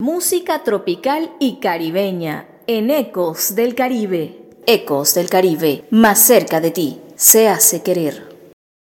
Música tropical y caribeña en Ecos del Caribe. Ecos del Caribe, más cerca de ti, se hace querer.